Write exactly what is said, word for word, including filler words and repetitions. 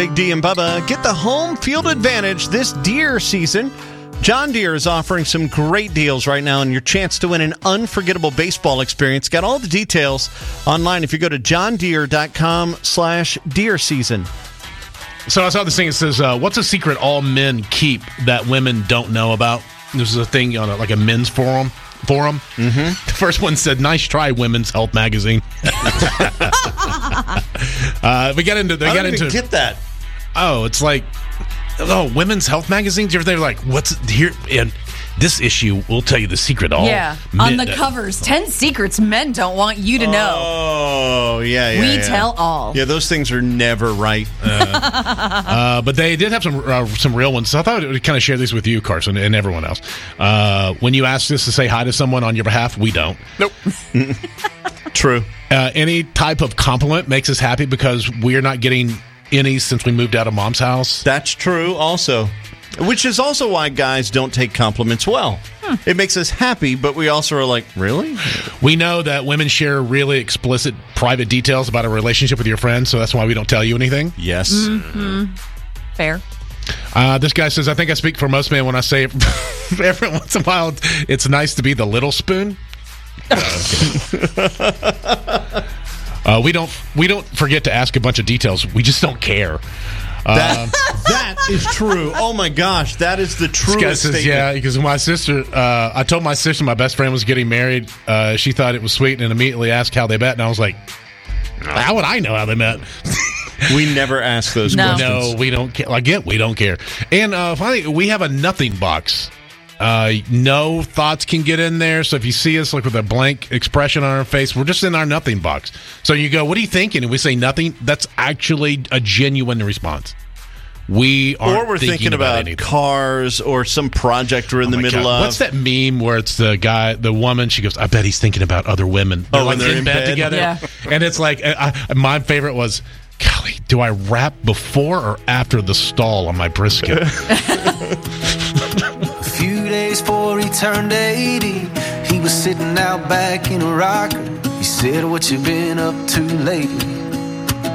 Big D and Bubba, get the home field advantage this deer season. John Deere is offering some great deals right now and your chance to win an unforgettable baseball experience. Got all the details online if you go to johndeere.com slash deer season. So I saw this thing that says, uh, what's a secret all men keep that women don't know about? This is a thing on a, like a men's forum. Forum. Mm-hmm. The first one said, "Nice try, Women's Health Magazine." uh, we got into. They I got don't into. even get that. Oh, it's like, oh, Women's Health Magazine. They're like, what's here? And this issue will tell you the secret. All yeah, men, on the covers, ten secrets men don't want you to know. Oh, yeah, yeah. We yeah. tell all. Yeah, those things are never right. Uh, uh, but they did have some uh, some real ones. So I thought I would kind of share these with you, Carson, and everyone else. Uh, when you ask us to say hi to someone on your behalf, we don't. Nope. True. Uh, any type of compliment makes us happy because we're not getting any since we moved out of Mom's house. That's true also. Which is also why guys don't take compliments well. Hmm. It makes us happy, but we also are like, really? We know that women share really explicit private details about a relationship with your friends, so that's why we don't tell you anything. Yes. Mm-hmm. Fair. Uh, this guy says, I think I speak for most men when I say every once in a while it's nice to be the little spoon. uh, we don't we don't forget to ask a bunch of details. We just don't care. That, uh, that is true. Oh my gosh, that is the truest this guy says, statement. yeah, because my sister, uh, I told my sister my best friend was getting married. Uh, she thought it was sweet and immediately asked how they met, and I was like, how would I know how they met? We never ask those No. questions. No, we don't care. I get we don't care. And uh, finally, we have a nothing box. Uh, no thoughts can get in there. So if you see us like with a blank expression on our face, we're just in our nothing box. So you go, what are you thinking? And we say nothing. That's actually a genuine response. We aren't Or we're thinking, thinking about, about cars or some project we're in Oh the my middle God. of. What's that meme where it's the guy, the woman, she goes, I bet he's thinking about other women. They're Oh, like when they're in in bed, bed? together. Yeah. And it's like, I, I, my favorite was, golly, do I rap before or after the stall on my brisket? A few days before he turned eighty, he was sitting out back in a rocker. He said, what you been up to lately?